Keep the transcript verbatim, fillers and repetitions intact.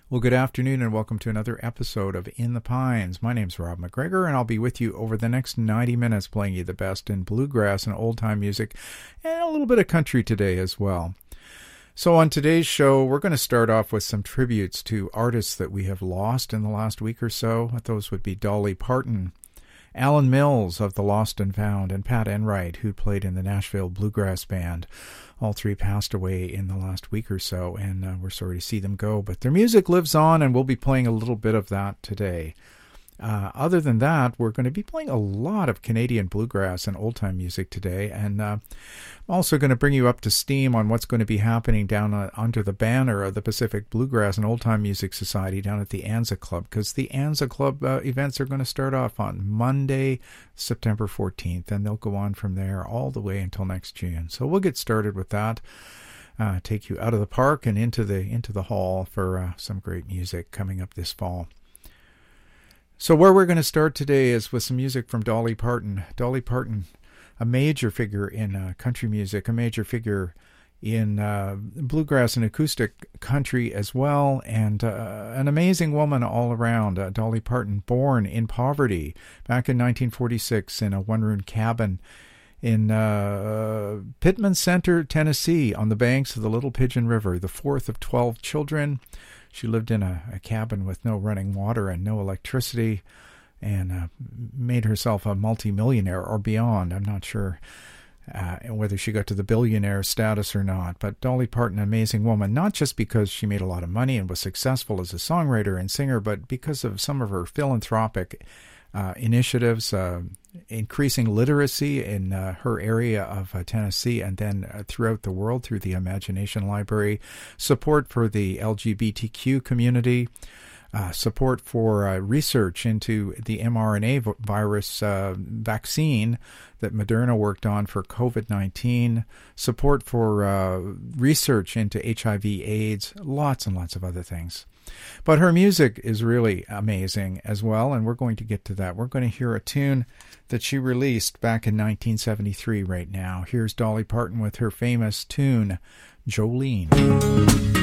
Well, good afternoon and welcome to another episode of In the Pines. My name's Rob McGregor and I'll be with you over the next ninety minutes playing you the best in bluegrass and old-time music and a little bit of country today as well. So on today's show, we're going to start off with some tributes to artists that we have lost in the last week or so. Those would be Dolly Parton, Alan Mills of the Lost and Found, and Pat Enright, who played in the Nashville Bluegrass Band. All three passed away in the last week or so, and uh, we're sorry to see them go. But their music lives on, and we'll be playing a little bit of that today. Uh, other than that, we're going to be playing a lot of Canadian bluegrass and old-time music today, and uh, I'm also going to bring you up to steam on what's going to be happening down uh, under the banner of the Pacific Bluegrass and Old-Time Music Society down at the Anza Club, because the Anza Club uh, events are going to start off on Monday, September fourteenth, and they'll go on from there all the way until next June. So we'll get started with that. Uh, take you out of the park and into the into the hall for uh, some great music coming up this fall. So where we're going to start today is with some music from Dolly Parton. Dolly Parton, a major figure in uh, country music, a major figure in uh, bluegrass and acoustic country as well, and uh, an amazing woman all around. Uh, Dolly Parton, born in poverty back in nineteen forty-six in a one-room cabin in uh, Pittman Center, Tennessee, on the banks of the Little Pigeon River, the fourth of twelve children. She lived in a, a cabin with no running water and no electricity, and uh, made herself a multimillionaire or beyond. I'm not sure uh, whether she got to the billionaire status or not. But Dolly Parton, an amazing woman, not just because she made a lot of money and was successful as a songwriter and singer, but because of some of her philanthropic uh, initiatives, uh, increasing literacy in uh, her area of uh, Tennessee and then uh, throughout the world through the Imagination Library, support for the L G B T Q community, uh, support for uh, research into the mRNA virus uh, vaccine that Moderna worked on for COVID nineteen, support for uh, research into H I V AIDS, lots and lots of other things. But her music is really amazing as well, and we're going to get to that. We're going to hear a tune that she released back in nineteen seventy-three right now. Here's Dolly Parton with her famous tune, Jolene.